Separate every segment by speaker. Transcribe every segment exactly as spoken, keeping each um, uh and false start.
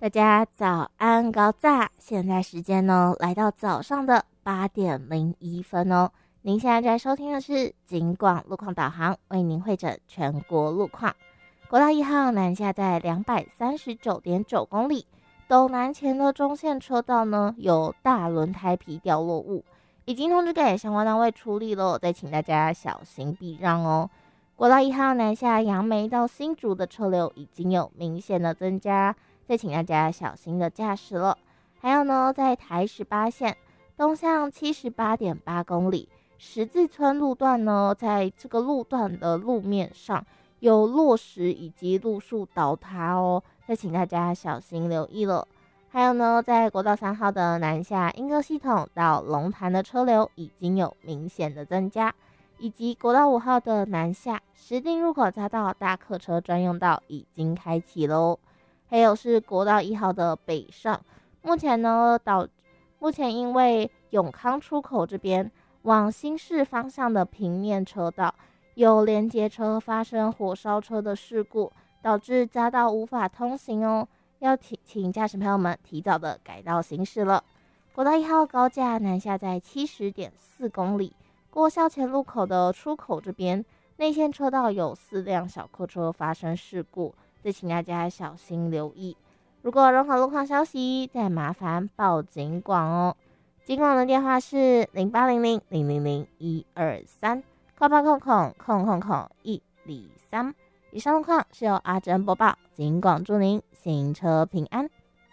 Speaker 1: 大家早安高早，现在时间呢来到早上的八点零一分哦。您现在在收听的是警广路况导航，为您汇整全国路况。国道一号南下在两百三十九点九公里，斗南前的中线车道呢有大轮胎皮掉落物，已经通知给相关单位处理了，再请大家小心避让哦。国道一号南下杨梅到新竹的车流已经有明显的增加，再请大家小心的驾驶了。还有呢，在台十八线东向七十八点八公里十字村路段呢，在这个路段的路面上有落石以及路树倒塌哦，再请大家小心留意了。还有呢，在国道三号的南下莺歌系统到龙潭的车流已经有明显的增加，以及国道五号的南下石碇入口匝道大客车专用道已经开启喽。还有是国道一号的北上，目前呢导目前因为永康出口这边往新市方向的平面车道有连接车发生火烧车的事故，导致匝道无法通行哦，要提请驾驶朋友们提早的改道行驶了。国道一号高架南下在七十点四公里，过校前路口的出口这边内线车道有四辆小客车发生事故，再请大家小心留意。如果有任何路况消息，再麻烦报警广哦。警广的电话是零八零零零零零一二三。空八空空空空空一里三。以上路况是由阿珍播报，警广祝您行车平安。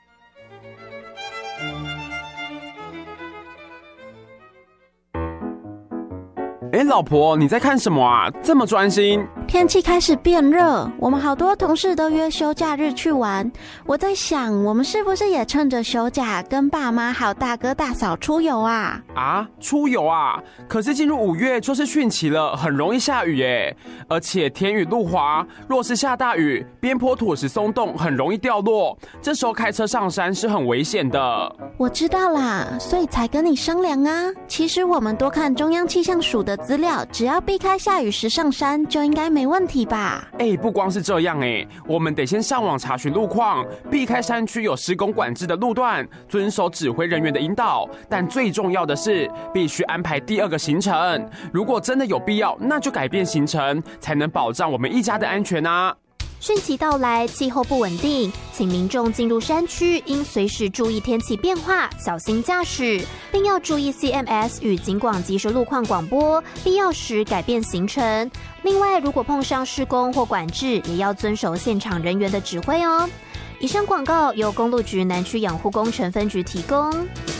Speaker 2: 哎，老婆，你在看什么啊？这么专心？
Speaker 3: 天气开始变热，我们好多同事都约休假日去玩。我在想，我们是不是也趁着休假跟爸妈还有大哥大嫂出游啊？
Speaker 2: 啊，出游啊？可是进入五月就是汛期了，很容易下雨耶。而且天雨路滑，若是下大雨，边坡土石松动，很容易掉落。这时候开车上山是很危险的。
Speaker 3: 我知道啦，所以才跟你商量啊。其实我们多看中央气象署的资料，只要避开下雨时上山，就应该没问题吧？
Speaker 2: 哎，不光是这样哎，我们得先上网查询路况，避开山区有施工管制的路段，遵守指挥人员的引导。但最重要的是，必须安排第二个行程。如果真的有必要，那就改变行程，才能保障我们一家的安全啊。
Speaker 4: 汛期到来，气候不稳定，请民众进入山区应随时注意天气变化，小心驾驶，并要注意 C M S 与警广即时路况广播，必要时改变行程。另外，如果碰上施工或管制，也要遵守现场人员的指挥哦。以上广告由公路局南区养护工程分局提供。